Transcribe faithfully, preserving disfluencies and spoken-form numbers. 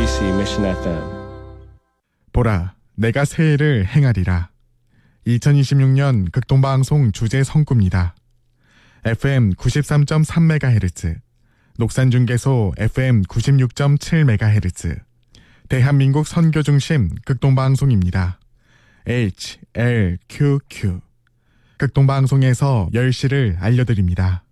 엠비씨 Mission 에프엠. 보라, 내가 새해를 행하리라. 이천이십육 년 극동방송 주제 성구입니다. 에프엠 구십삼 점 삼 메가헤르츠, 녹산중계소 에프엠 구십육 점 칠 메가헤르츠, 대한민국 선교중심 극동방송입니다. 에이치 엘 큐 큐. 극동방송에서 열 시를 알려드립니다.